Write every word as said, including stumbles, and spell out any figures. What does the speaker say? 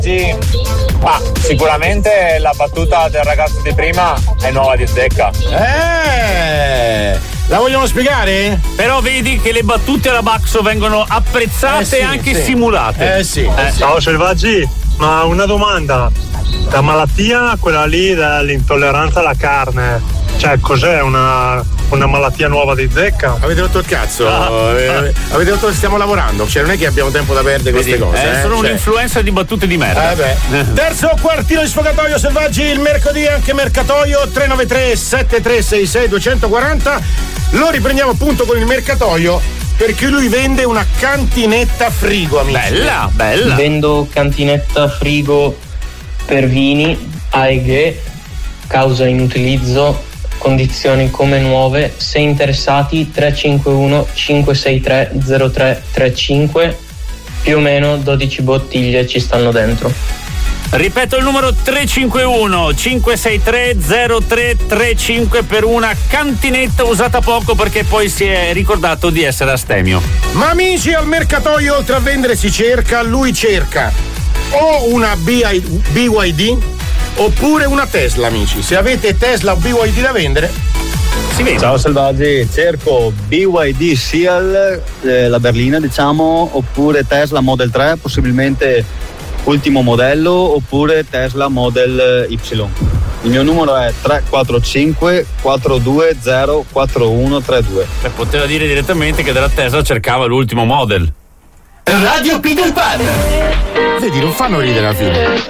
Sì, ma sicuramente la battuta del ragazzo di prima è nuova di zecca. Eh, la vogliamo spiegare? Però vedi che le battute alla Baxo vengono apprezzate Eh sì, e anche sì. simulate. Eh sì. Eh. Ciao Selvaggi, ma una domanda. La malattia, quella lì dell'intolleranza alla carne, cioè cos'è una, una malattia nuova di zecca? Avete rotto il cazzo? Ah. Eh, avete rotto che stiamo lavorando, cioè non è che abbiamo tempo da perdere queste Vedi, cose. eh, Eh, sono cioè. un'influenza di battute di merda. Eh beh. Terzo quartino di sfogatoio Selvaggi, il mercoledì anche mercatoio tre nove tre sette tre sei sei due quattro zero. Lo riprendiamo appunto con il mercatoio perché lui vende una cantinetta frigo, amici. Bella, bella. Vendo cantinetta frigo per vini, A E G, causa inutilizzo, condizioni come nuove. Se interessati tre cinque uno cinque sei tre zero tre tre cinque, più o meno dodici bottiglie ci stanno dentro. Ripeto il numero tre cinque uno cinque sei tre zero tre tre cinque per una cantinetta usata poco perché poi si è ricordato di essere astemio. Ma amici, al mercatoio oltre a vendere si cerca, lui cerca o una B Y D oppure una Tesla, amici. Se avete Tesla o B Y D da vendere, si vende. Ciao Selvaggi, cerco B Y D Seal, eh, la berlina diciamo, oppure Tesla Model tre, possibilmente ultimo modello, oppure Tesla Model Y. Il mio numero è tre quattro cinque quattro due zero quattro uno tre due. Beh, poteva dire direttamente che della Tesla cercava l'ultimo model. Radio Peter Pan. Vedi, non fanno ridere alla fine.